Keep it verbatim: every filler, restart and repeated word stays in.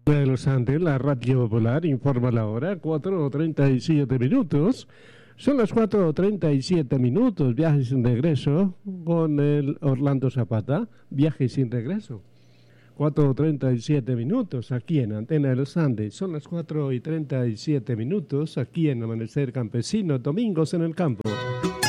de los Andes, la Radio Popular informa la hora, cuatro treinta y siete minutos. Son las cuatro treinta y siete minutos, viaje sin regreso con el Orlando Zapata, viaje sin regreso. cuatro treinta y siete minutos aquí en Antena de los Andes. Son las cuatro y treinta y siete minutos aquí en Amanecer Campesino, domingos en el campo.